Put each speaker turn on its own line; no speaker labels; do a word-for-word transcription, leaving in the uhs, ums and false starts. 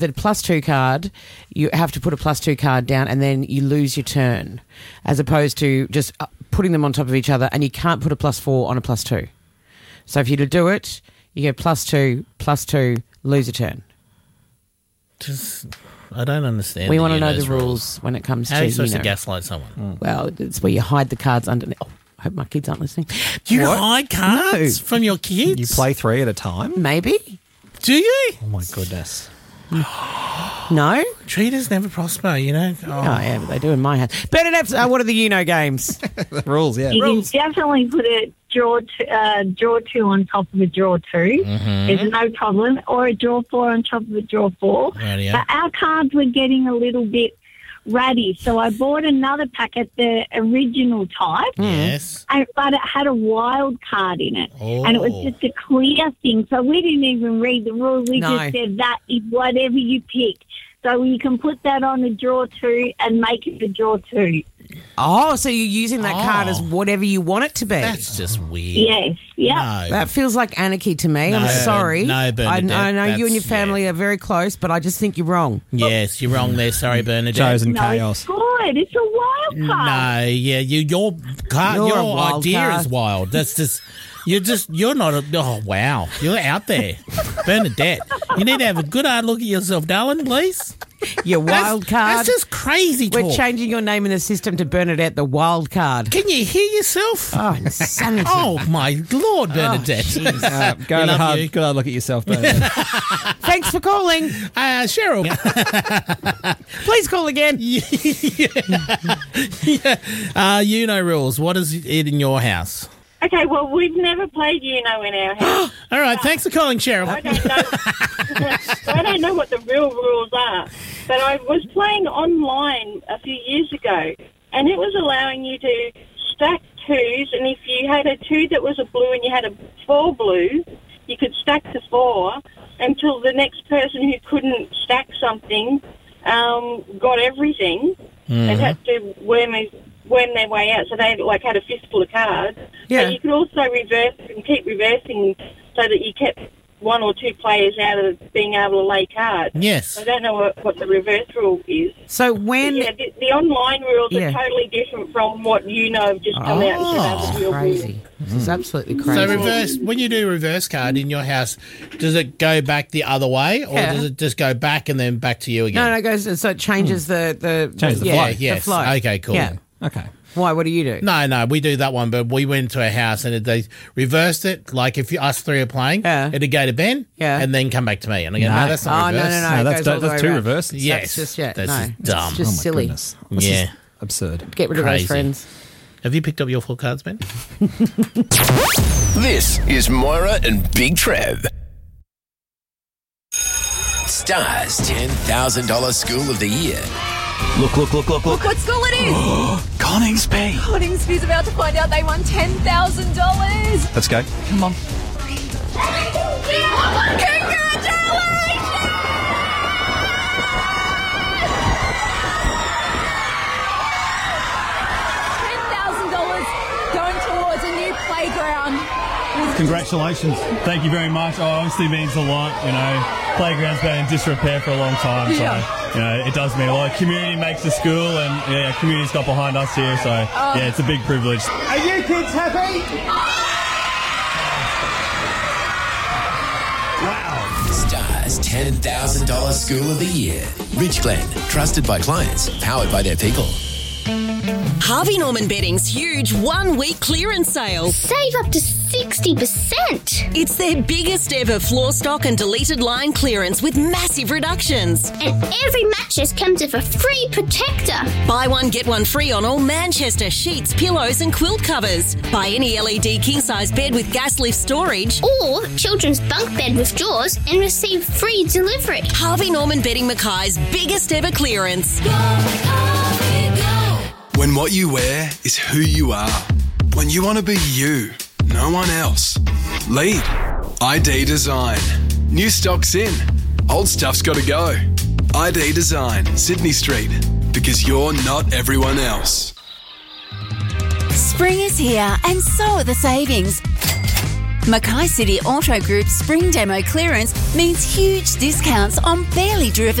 The plus two card, you have to put a plus two card down and then you lose your turn, as opposed to just putting them on top of each other, and you can't put a plus four on a plus two. So if you do it, you go plus two, plus two, lose a turn.
Just, I don't understand.
We want to know the
rules.
rules when it comes
How
to,
are you supposed
you know,
to gaslight someone?
Mm. Well, it's where you hide the cards underneath. Oh, I hope my kids aren't listening.
Do you
What?
hide cards
No.
from your kids?
You play three at a time?
Maybe.
Do you?
Oh, my goodness.
No?
Cheaters never prosper, you know? Oh.
Oh, yeah, but they do in my house. Bernadette, uh, what are the you-know games?
The rules, yeah.
You
Rules.
can definitely put a draw two, uh, draw two on top of a draw two.
Mm-hmm.
There's no problem. Or a draw four on top of a draw four.
Rightio.
But our cards were getting a little bit ratty, so I bought another packet, the original type.
Yes.
And, but it had a wild card in it,
Oh.
and it was just a clear thing. So we didn't even read the rules. We
No.
just said that is whatever you pick. So you can put that on a draw two and make it a draw two.
Oh, so you're using that card
Oh.
as whatever you want it to be.
That's just weird.
Yes, yeah.
No.
That feels like anarchy to me.
No,
I'm sorry.
no,
I,
Bernadette,
I know you and your
that's-
family
yeah.
are very close, but I just think you're wrong.
Yes, you're wrong there. Sorry, Bernadette.
Chosen
No,
chaos.
it's good. It's a wild card.
No, yeah, you, your car,
You're a
your
wild
idea
card.
is wild. That's just, you're just, you're not a, oh, wow. You're out there. Bernadette, you need to have a good hard look at yourself, darling, please.
Your wild
That's-
card.
That's just crazy talk.
We're changing your name in the system to Bernadette, the wild card.
Can you hear yourself?
Oh, insanity.
Oh, my Lord, Bernadette.
Uh, go
We
and
love
hard,
you.
good hard look at yourself, Bernadette.
Thanks for calling.
Uh, Cheryl.
Please call again.
yeah. Uh, you know rules. What is it in your house?
Okay, well, we've never played Uno in our house.
All right, thanks for calling, Cheryl.
I don't know. I don't know what the real rules are, but I was playing online a few years ago, and it was allowing you to stack twos, and if you had a two that was a blue and you had a four blue, you could stack the four until the next person who couldn't stack something um, got everything and had to worm, worm their way out. So they like had a fistful of cards.
Yeah.
But you could also reverse and keep reversing so that you kept one or two players out of being able to lay cards.
Yes.
I don't know what, what the reverse rule is.
So when...
Yeah, the, the online rules
Yeah.
are totally different from what you know have just come out and said
Oh,
are the real rules.
Crazy. This is absolutely
So
crazy.
reverse, when you do reverse card in your house, does it go back the other way, or
Yeah.
does it just go back and then back to you again?
No, no, it goes, so it changes the... the
Changes the
yeah,
flow.
Yeah, yes.
The flow.
Okay, cool.
Yeah.
Okay.
Why? What do you do?
No, no, we do that one, but we went to a house and it, they reversed it. Like if you, us three are playing,
Yeah.
it'd go to Ben,
Yeah.
and then come back to me. And I go, no,
No.
that's not
Oh, no,
reverse.
no, no.
No,
it
that's,
goes all the
that's
way
two
around.
reverses.
Yes,
That's just, yeah,
that's
no.
just dumb.
It's just
Oh, my
silly.
goodness. This
Yeah.
is absurd.
Get rid of
Crazy.
those friends.
Have you picked up your full cards, Ben?
This is Moira and Big Trev. Star's ten thousand dollars School of the Year.
Look, look, look, look, look.
What school it is?
Coningsby.
Coningsby's about to find out they won ten thousand dollars.
Let's go. Come on.
ten thousand dollars going towards a new playground.
Congratulations. Thank you very much. Oh, obviously means a lot, you know. Playground's been in disrepair for a long time, so,
Yeah.
you know, it does mean a lot. Community makes the school, and, yeah, community's got behind us here, so, yeah, it's a big privilege. Are you kids happy?
Star's ten thousand dollars School of the Year. Rich Glen, trusted by clients, powered by their people.
Harvey Norman Bedding's huge one-week clearance sale.
Save up to sixty percent.
It's their biggest ever floor stock and deleted line clearance with massive reductions.
And every mattress comes with a free protector.
Buy one, get one free on all Manchester sheets, pillows and quilt covers. Buy any L E D king-size bed with gas lift storage.
Or children's bunk bed with drawers and receive free delivery.
Harvey Norman Bedding Mackay's biggest ever clearance.
When what you wear is who you are. When you want to be you, no one else. Lead. I D Design. New stock's in. Old stuff's got to go. I D Design, Sydney Street. Because you're not everyone else.
Spring is here and so are the savings. Mackay City Auto Group's spring demo clearance means huge discounts on barely driven